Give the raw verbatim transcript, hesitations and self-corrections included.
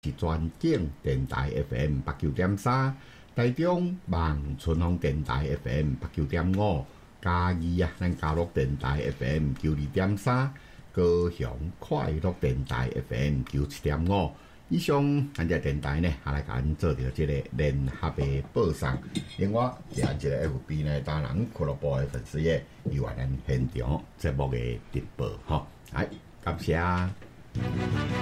是全景电台 F M 八九点三，台中望春风电台 F M 八九点五，嘉义啊，咱嘉乐电台 F M 九二点三，高雄快乐电台 F M 九七点五。以上咱只电台呢，也来甲咱做着这个联合的播送。另外，咱这个 F B 呢，当然俱乐部的粉丝页有咱现场节目的直播哈。来，感谢。